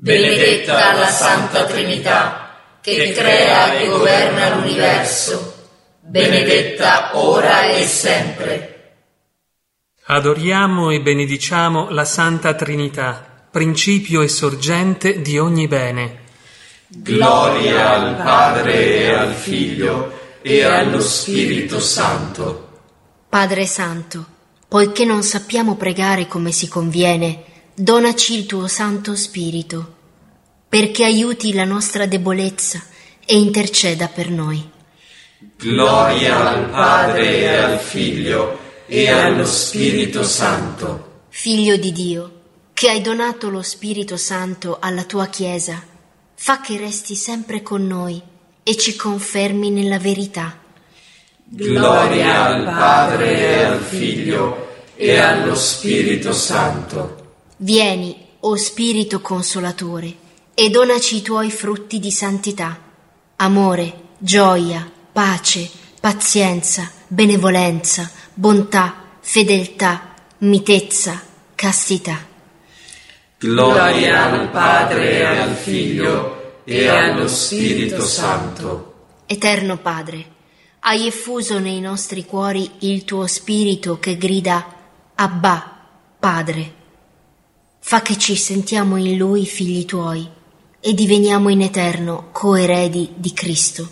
Benedetta la Santa Trinità, che crea e governa l'universo, benedetta ora e sempre. Adoriamo e benediciamo la Santa Trinità, principio e sorgente di ogni bene. Gloria al Padre e al Figlio e allo Spirito Santo. Padre Santo, poiché non sappiamo pregare come si conviene, donaci il tuo Santo Spirito, perché aiuti la nostra debolezza e interceda per noi. Gloria al Padre e al Figlio e allo Spirito Santo. Figlio di Dio, che hai donato lo Spirito Santo alla tua Chiesa, fa che resti sempre con noi e ci confermi nella verità. Gloria al Padre e al Figlio e allo Spirito Santo. Vieni, o Spirito Consolatore, e donaci i tuoi frutti di santità: amore, gioia, pace, pazienza, benevolenza, bontà, fedeltà, mitezza, castità. Gloria al Padre e al Figlio e allo Spirito Santo. Eterno Padre, hai effuso nei nostri cuori il tuo Spirito che grida Abba, Padre. Fa che ci sentiamo in Lui figli tuoi e diveniamo in eterno coeredi di Cristo.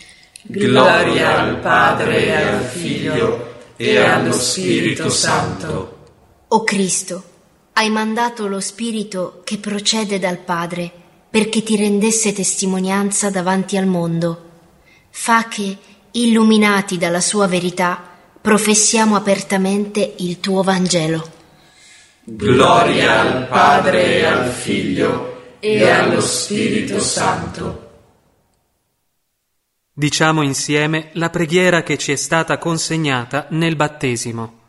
Gloria al Padre e al Figlio e allo Spirito Santo. O Cristo, hai mandato lo Spirito che procede dal Padre perché ti rendesse testimonianza davanti al mondo. Fa che, illuminati dalla sua verità, professiamo apertamente il tuo Vangelo. Gloria al Padre e al Figlio e allo Spirito Santo. Diciamo insieme la preghiera che ci è stata consegnata nel battesimo.